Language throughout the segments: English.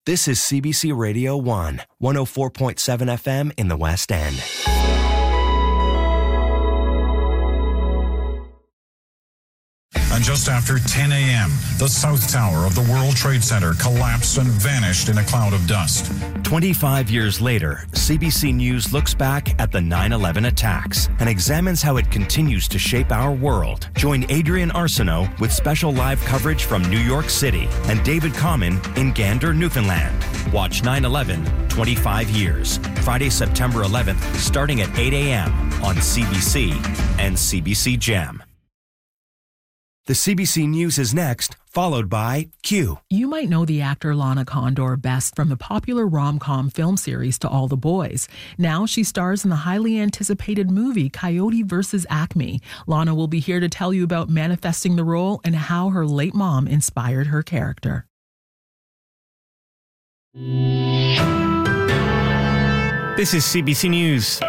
This is CBC Radio 1, 104.7 FM in the West End. And just after 10 a.m., the South Tower of the World Trade Center collapsed and vanished in a cloud of dust. 25 years later, CBC News looks back at the 9/11 attacks and examines how it continues to shape our world. Join Adrian Arsenault with special live coverage from New York City and David Common in Gander, Newfoundland. Watch 9/11, 25 years. Friday, September 11th, starting at 8 a.m. on CBC and CBC Gem. The CBC News is next, followed by Q. You might know the actor Lana Condor best from the popular rom-com film series To All the Boys. Now she stars in the highly anticipated movie Coyote vs. Acme. Lana will be here to tell you about manifesting the role and how her late mom inspired her character. This is CBC News.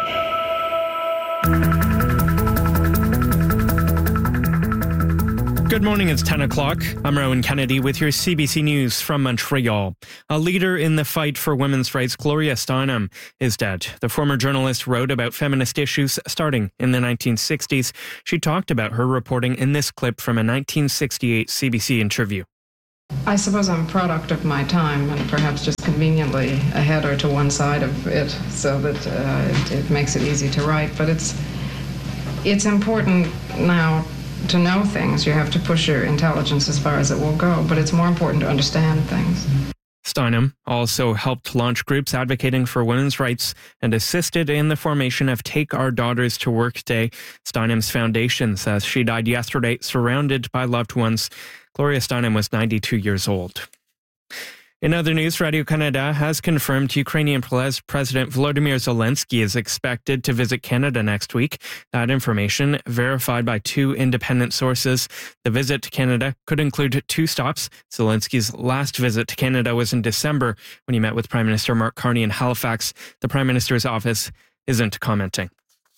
Good morning, it's 10 o'clock. I'm Rowan Kennedy with your CBC News from Montreal. A leader in the fight for women's rights, Gloria Steinem, is dead. The former journalist wrote about feminist issues starting in the 1960s. She talked about her reporting in this clip from a 1968 CBC interview. I suppose I'm a product of my time and perhaps just conveniently ahead or to one side of it so that it makes it easy to write. But it's important now to know things. You have to push your intelligence as far as it will go, but it's more important to understand things. Steinem also helped launch groups advocating for women's rights and assisted in the formation of Take Our Daughters to Work Day. Steinem's foundation says she died yesterday surrounded by loved ones. Gloria Steinem was 92 years old. In other news, Radio-Canada has confirmed Ukrainian President Volodymyr Zelensky is expected to visit Canada next week. That information verified by two independent sources. The visit to Canada could include 2 stops. Zelensky's last visit to Canada was in December when he met with Prime Minister Mark Carney in Halifax. The Prime Minister's office isn't commenting.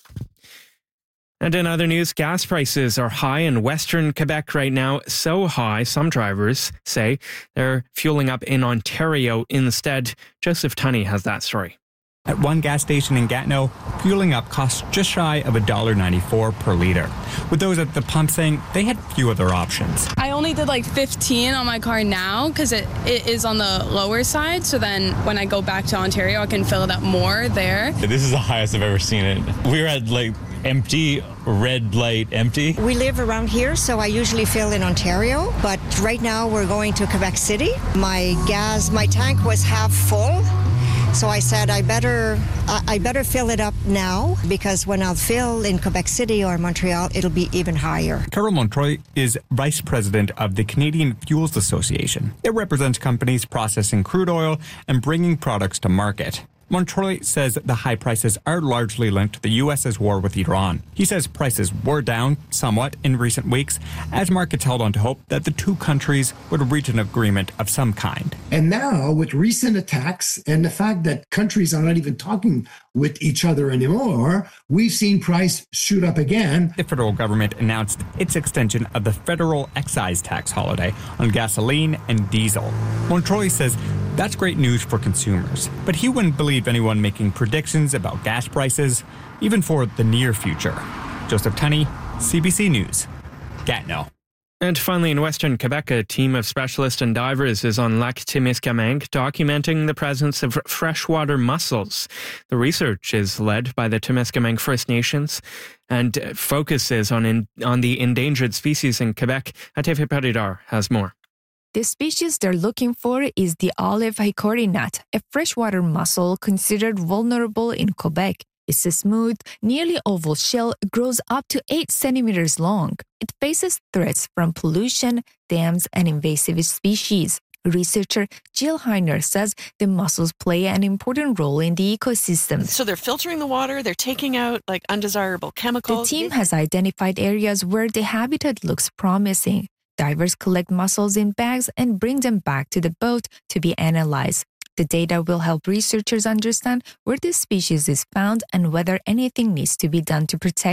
And in other news, gas prices are high in Western Quebec right now. So high, some drivers say they're fueling up in Ontario instead. Joseph Tunney has that story. At one gas station in Gatineau, fueling up costs just shy of $1.94 per litre, with those at the pump saying they had few other options. I only did like 15 on my car now because it is on the lower side, so then when I go back to Ontario, I can fill it up more there. This is the highest I've ever seen it. We were at like empty, red light empty. We live around here, so I usually fill in Ontario, but right now we're going to Quebec City. My tank was half full. So I said I better fill it up now because when I'll fill in Quebec City or Montreal, it'll be even higher. Carol Montroy is vice president of the Canadian Fuels Association. It represents companies processing crude oil and bringing products to market. Montroy says the high prices are largely linked to the U.S.'s war with Iran. He says prices were down somewhat in recent weeks as markets held on to hope that the two countries would reach an agreement of some kind. And now, with recent attacks and the fact that countries are not even talking with each other anymore, we've seen price shoot up again. The federal government announced its extension of the federal excise tax holiday on gasoline and diesel. Montroy says that's great news for consumers, but he wouldn't believe anyone making predictions about gas prices, even for the near future. Joseph Tunney, CBC News, Gatineau. And finally, in Western Quebec, a team of specialists and divers is on Lac Témiscamingue documenting the presence of freshwater mussels. The research is led by the Témiscamingue First Nations and focuses on the endangered species in Quebec. Atefe Paridar has more. The species they're looking for is the olive hycorynat, a freshwater mussel considered vulnerable in Quebec. It's a smooth, nearly oval shell grows up to 8 centimeters long. It faces threats from pollution, dams, and invasive species. Researcher Jill Heiner says the mussels play an important role in the ecosystem. So they're filtering the water, they're taking out undesirable chemicals. The team has identified areas where the habitat looks promising. Divers collect mussels in bags and bring them back to the boat to be analyzed. The data will help researchers understand where the species is found and whether anything needs to be done to protect it.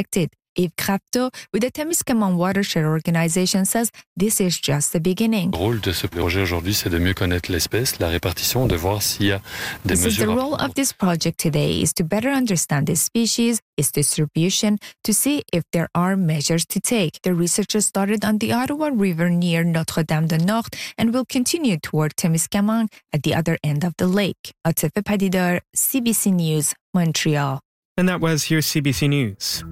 Yves Crafto with the Témiscamingue Watershed Organization says this is just the beginning. Le rôle de ce projet aujourd'hui, c'est de mieux connaître l'espèce, la répartition, de voir s'il y a des mesures. The role of this project today is to better understand the species, its distribution, to see if there are measures to take. The researchers started on the Ottawa River near Notre-Dame-de-Nord and will continue toward Témiscamingue at the other end of the lake. Atife Padidar, CBC News, Montreal. And that was your CBC News.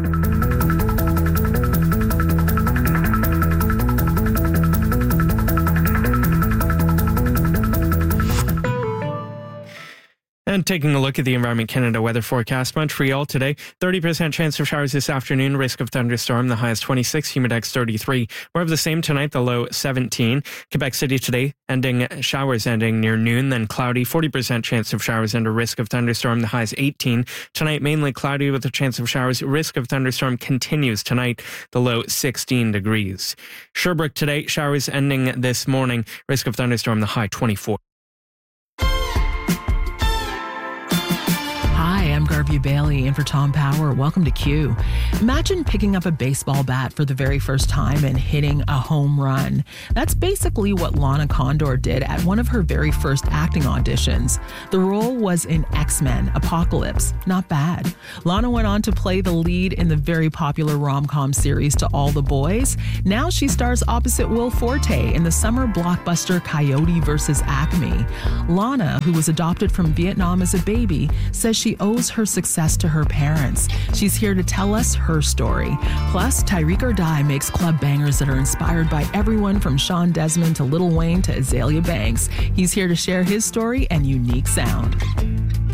And taking a look at the Environment Canada weather forecast, Montreal today, 30% chance of showers this afternoon, risk of thunderstorm, the high is 26, humidex 33. More of the same tonight, the low 17. Quebec City today, showers ending near noon, then cloudy, 40% chance of showers and a risk of thunderstorm, the high is 18. Tonight, mainly cloudy with a chance of showers, risk of thunderstorm continues tonight, the low 16 degrees. Sherbrooke today, showers ending this morning, risk of thunderstorm, the high 24. I'm Garvey Bailey in for Tom Power. Welcome to Q. Imagine picking up a baseball bat for the very first time and hitting a home run. That's basically what Lana Condor did at one of her very first acting auditions. The role was in X-Men Apocalypse. Not bad. Lana went on to play the lead in the very popular rom-com series To All the Boys. Now she stars opposite Will Forte in the summer blockbuster Coyote vs. Acme. Lana, who was adopted from Vietnam as a baby, says she owes her success to her parents. She's here to tell us her story. Plus, Tyreek or Die makes club bangers that are inspired by everyone from Sean Desmond to Lil Wayne to Azalea Banks. He's here to share his story and unique sound.